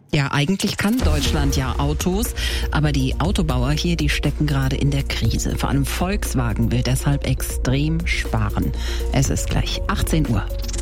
Ja, eigentlich kann Deutschland ja Autos, aber die Autobauer hier, die stecken gerade in der Krise. Vor allem Volkswagen will deshalb extrem sparen. Es ist gleich 18 Uhr.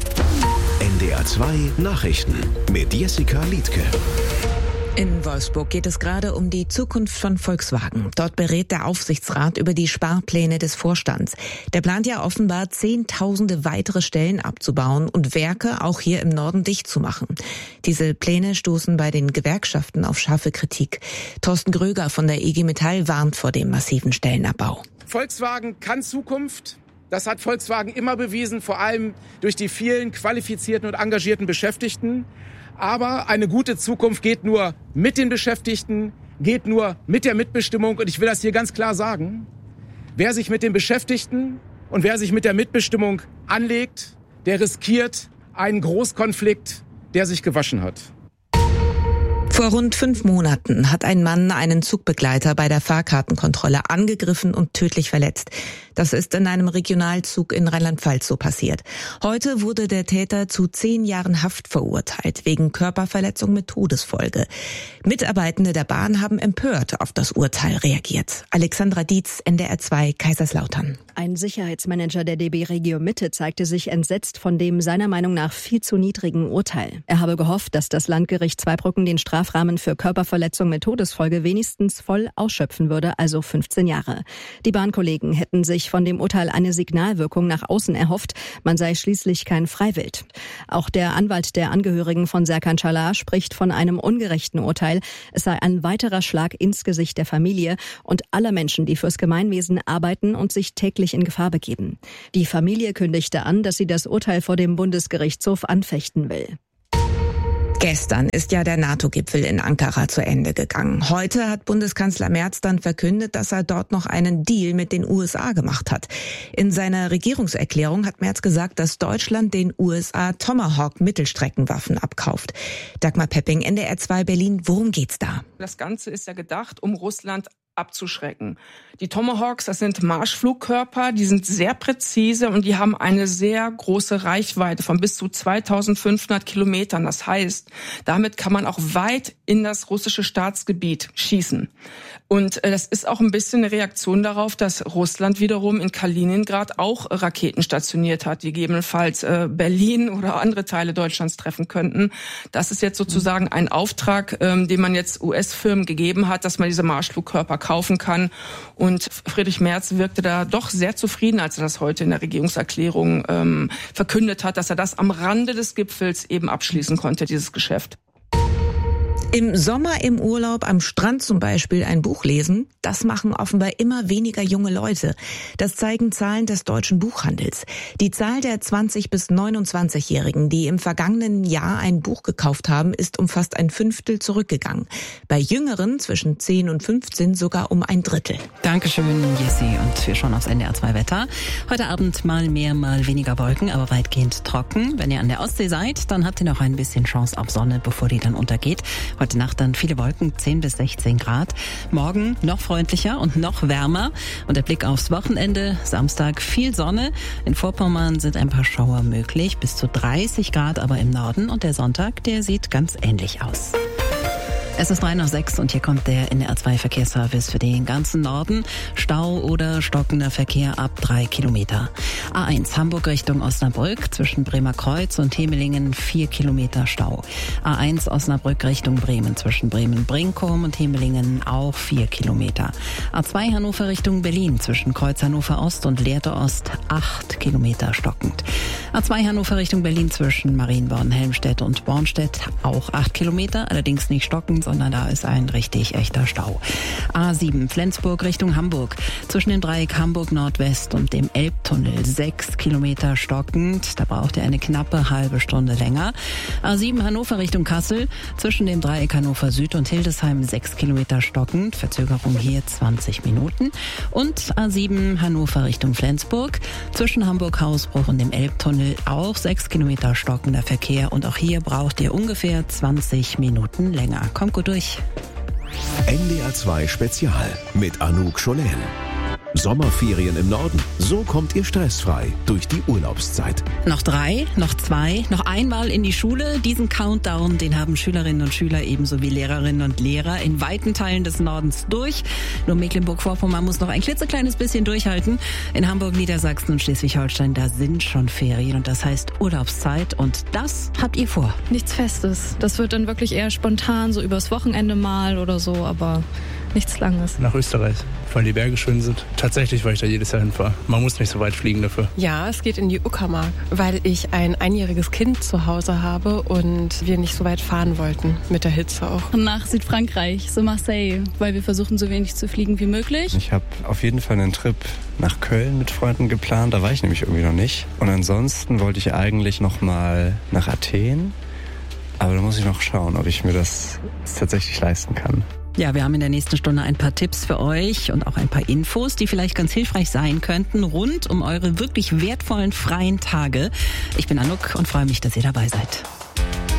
NDR 2 Nachrichten mit Jessica Liedtke. In Wolfsburg geht es gerade um die Zukunft von Volkswagen. Dort berät der Aufsichtsrat über die Sparpläne des Vorstands. Der plant ja offenbar, Zehntausende weitere Stellen abzubauen und Werke auch hier im Norden dicht zu machen. Diese Pläne stoßen bei den Gewerkschaften auf scharfe Kritik. Thorsten Gröger von der IG Metall warnt vor dem massiven Stellenabbau. Volkswagen kann Zukunft. Das hat Volkswagen immer bewiesen, vor allem durch die vielen qualifizierten und engagierten Beschäftigten. Aber eine gute Zukunft geht nur mit den Beschäftigten, geht nur mit der Mitbestimmung. Und ich will das hier ganz klar sagen. Wer sich mit den Beschäftigten und wer sich mit der Mitbestimmung anlegt, der riskiert einen Großkonflikt, der sich gewaschen hat. Vor rund 5 Monaten hat ein Mann einen Zugbegleiter bei der Fahrkartenkontrolle angegriffen und tödlich verletzt. Das ist in einem Regionalzug in Rheinland-Pfalz so passiert. Heute wurde der Täter zu 10 Jahren Haft verurteilt, wegen Körperverletzung mit Todesfolge. Mitarbeitende der Bahn haben empört auf das Urteil reagiert. Alexandra Dietz, NDR 2, Kaiserslautern. Ein Sicherheitsmanager der DB Regio Mitte zeigte sich entsetzt von dem seiner Meinung nach viel zu niedrigen Urteil. Er habe gehofft, dass das Landgericht Zweibrücken den Strafrahmen für Körperverletzung mit Todesfolge wenigstens voll ausschöpfen würde, also 15 Jahre. Die Bahnkollegen hätten sich von dem Urteil eine Signalwirkung nach außen erhofft, man sei schließlich kein Freiwild. Auch der Anwalt der Angehörigen von Serkan Çalar spricht von einem ungerechten Urteil. Es sei ein weiterer Schlag ins Gesicht der Familie und aller Menschen, die fürs Gemeinwesen arbeiten und sich täglich in Gefahr begeben. Die Familie kündigte an, dass sie das Urteil vor dem Bundesgerichtshof anfechten will. Gestern ist ja der NATO-Gipfel in Ankara zu Ende gegangen. Heute hat Bundeskanzler Merz dann verkündet, dass er dort noch einen Deal mit den USA gemacht hat. In seiner Regierungserklärung hat Merz gesagt, dass Deutschland den USA Tomahawk-Mittelstreckenwaffen abkauft. Dagmar Pepping, NDR 2 Berlin, worum geht's da? Das Ganze ist ja gedacht, um Russland abzuschrecken. Die Tomahawks, das sind Marschflugkörper, die sind sehr präzise und die haben eine sehr große Reichweite von bis zu 2500 Kilometern. Das heißt, damit kann man auch weit in das russische Staatsgebiet schießen. Und das ist auch ein bisschen eine Reaktion darauf, dass Russland wiederum in Kaliningrad auch Raketen stationiert hat, die gegebenenfalls Berlin oder andere Teile Deutschlands treffen könnten. Das ist jetzt sozusagen ein Auftrag, den man jetzt US-Firmen gegeben hat, dass man diese Marschflugkörper kaufen kann. Und Friedrich Merz wirkte da doch sehr zufrieden, als er das heute in der Regierungserklärung verkündet hat, dass er das am Rande des Gipfels eben abschließen konnte, dieses Geschäft. Im Sommer im Urlaub am Strand zum Beispiel ein Buch lesen, das machen offenbar immer weniger junge Leute. Das zeigen Zahlen des deutschen Buchhandels. Die Zahl der 20- bis 29-Jährigen, die im vergangenen Jahr ein Buch gekauft haben, ist um fast ein Fünftel zurückgegangen. Bei Jüngeren zwischen 10 und 15 sogar um ein Drittel. Dankeschön, Jessie. Und wir schauen aufs NDR 2 Wetter. Heute Abend mal mehr, mal weniger Wolken, aber weitgehend trocken. Wenn ihr an der Ostsee seid, dann habt ihr noch ein bisschen Chance auf Sonne, bevor die dann untergeht. Heute Nacht dann viele Wolken, 10 bis 16 Grad. Morgen noch freundlicher und noch wärmer. Und der Blick aufs Wochenende. Samstag viel Sonne. In Vorpommern sind ein paar Schauer möglich. Bis zu 30 Grad aber im Norden. Und der Sonntag, der sieht ganz ähnlich aus. Es ist 3:06 und hier kommt der NDR 2 Verkehrsservice für den ganzen Norden. Stau oder stockender Verkehr ab 3 Kilometer. A1 Hamburg Richtung Osnabrück zwischen Bremer Kreuz und Hemelingen 4 Kilometer Stau. A1 Osnabrück Richtung Bremen zwischen Bremen-Brinkum und Hemelingen auch 4 Kilometer. A2 Hannover Richtung Berlin zwischen Kreuz Hannover Ost und Lehrte Ost 8 Kilometer stockend. A2 Hannover Richtung Berlin zwischen Marienborn-Helmstedt und Bornstedt auch 8 Kilometer, allerdings nicht stockend, sondern da ist ein richtig echter Stau. A7 Flensburg Richtung Hamburg zwischen dem Dreieck Hamburg Nordwest und dem Elbtunnel 6 Kilometer stockend. Da braucht ihr eine knappe halbe Stunde länger. A7 Hannover Richtung Kassel zwischen dem Dreieck Hannover Süd und Hildesheim 6 Kilometer stockend. Verzögerung hier 20 Minuten. Und A7 Hannover Richtung Flensburg zwischen Hamburg-Hausbruch und dem Elbtunnel auch 6 Kilometer stockender Verkehr. Und auch hier braucht ihr ungefähr 20 Minuten länger. Kommt gut durch. NDR 2 Spezial mit Anouk Scholen. Sommerferien im Norden. So kommt ihr stressfrei durch die Urlaubszeit. Noch 3, noch 2, noch einmal in die Schule. Diesen Countdown, den haben Schülerinnen und Schüler ebenso wie Lehrerinnen und Lehrer in weiten Teilen des Nordens durch. Nur Mecklenburg-Vorpommern muss noch ein klitzekleines bisschen durchhalten. In Hamburg, Niedersachsen und Schleswig-Holstein, da sind schon Ferien und das heißt Urlaubszeit. Und das habt ihr vor? Nichts Festes. Das wird dann wirklich eher spontan, so übers Wochenende mal oder so, aber nichts Langes. Nach Österreich, weil die Berge schön sind. Tatsächlich, weil ich da jedes Jahr hinfahre. Man muss nicht so weit fliegen dafür. Ja, es geht in die Uckermark, weil ich ein einjähriges Kind zu Hause habe und wir nicht so weit fahren wollten, mit der Hitze auch. Nach Südfrankreich, so Marseille, weil wir versuchen, so wenig zu fliegen wie möglich. Ich habe auf jeden Fall einen Trip nach Köln mit Freunden geplant, da war ich nämlich irgendwie noch nicht. Und ansonsten wollte ich eigentlich noch mal nach Athen, aber da muss ich noch schauen, ob ich mir das tatsächlich leisten kann. Ja, wir haben in der nächsten Stunde ein paar Tipps für euch und auch ein paar Infos, die vielleicht ganz hilfreich sein könnten, rund um eure wirklich wertvollen freien Tage. Ich bin Anouk und freue mich, dass ihr dabei seid.